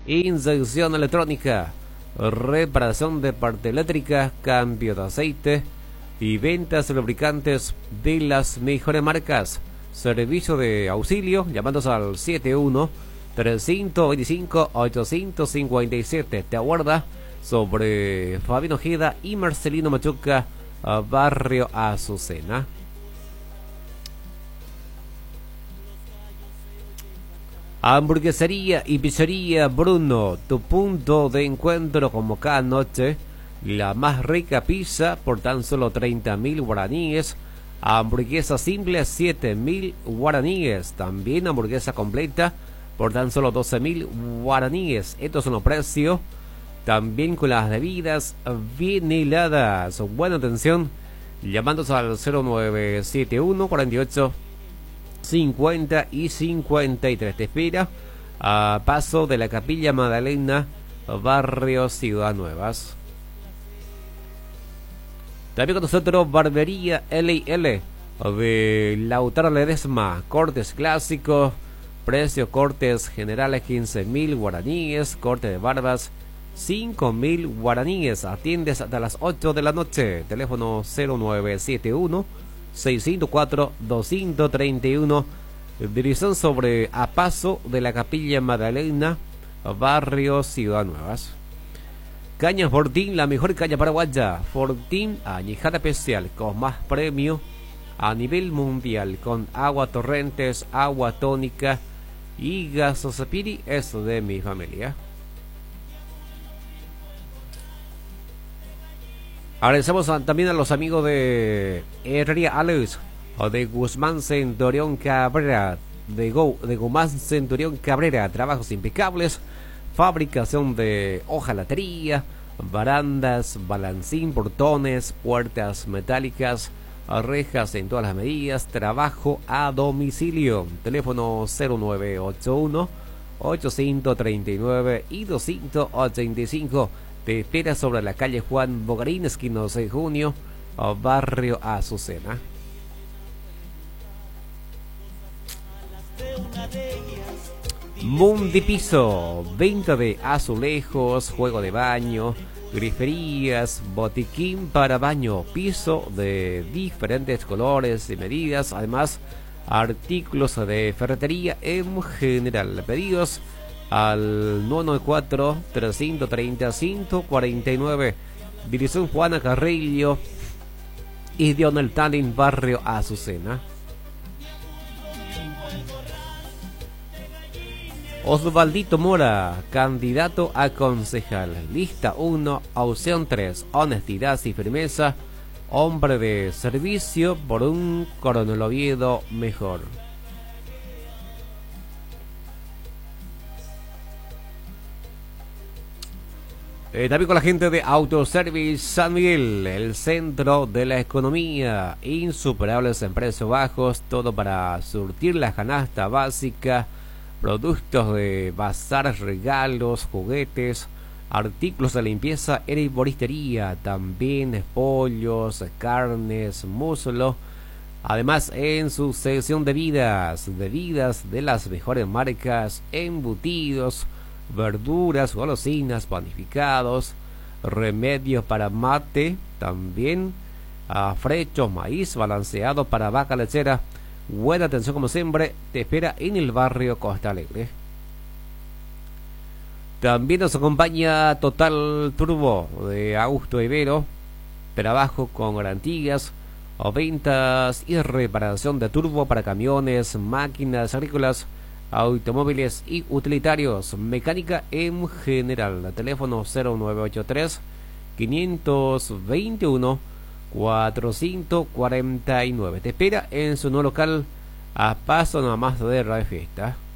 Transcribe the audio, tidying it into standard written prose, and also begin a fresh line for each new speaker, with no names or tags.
inyección electrónica, reparación de parte eléctrica, cambio de aceite y ventas de lubricantes de las mejores marcas. Servicio de auxilio llamándonos al 71 325 857. Te aguarda sobre Fabián Ojeda y Marcelino Machuca, barrio Azucena. Hamburguesería y pizzería Bruno, tu punto de encuentro como cada noche. La más rica pizza por tan solo 30.000 guaraníes. Hamburguesa simple 7.000 guaraníes. También hamburguesa completa por tan solo 12.000 guaraníes. Estos son los precios. También con las bebidas bien heladas. Buena atención. Llamándose al 0971 48 50 y 53. Te espera a paso de la Capilla Magdalena, barrio Ciudad Nuevas. También con nosotros Barbería L&L de Lautaro Ledesma. Cortes clásicos, precio cortes generales 15.000 guaraníes, corte de barbas 5.000 guaraníes. Atiendes hasta las 8 de la noche. Teléfono 0971 604 231. Dirección sobre a paso de la Capilla Magdalena, barrio Ciudad Nuevas. Caña Fortín, la mejor caña paraguaya. Fortín añejada especial con más premio a nivel mundial, con agua torrentes, agua tónica y gasosapiri. Eso de mi familia. Agradecemos también a los amigos de Herrería Alex, o de Guzmán Centurión Cabrera, de Guzmán Centurión Cabrera. Trabajos impecables, fabricación de hojalatería, barandas, balancín, portones, puertas metálicas, rejas en todas las medidas. Trabajo a domicilio. Teléfono 0981 839 y 285. Te espera sobre la calle Juan Bogarín, esquina 12 de junio, barrio Azucena. Mundipiso, venta de azulejos, juego de baño, griferías, botiquín para baño, piso de diferentes colores y medidas, además artículos de ferretería en general. Pedidos al 994 330 149. Dirección Juana Carrillo y Dionel Tallin, barrio Azucena. Osvaldito Mora, candidato a concejal. Lista 1, opción 3, honestidad y firmeza. Hombre de servicio por un Coronel Oviedo mejor. También con la gente de Autoservice San Miguel, el centro de la economía. Insuperables en precios bajos, todo para surtir la canasta básica. Productos de bazar, regalos, juguetes, artículos de limpieza, herboristería, también pollos, carnes, muslo. Además, en su sección de bebidas de las mejores marcas, embutidos, verduras, golosinas, panificados, remedios para mate, también frechos, maíz balanceado para vaca lechera. Buena atención como siempre, te espera en el barrio Costa Alegre. También nos acompaña Total Turbo de Augusto Ibero. Trabajo con garantías o ventas y reparación de turbo para camiones, máquinas agrícolas, automóviles y utilitarios, mecánica en general. Teléfono 0983 521 449. Te espera en su nuevo local a paso nomás de Radio Fiesta.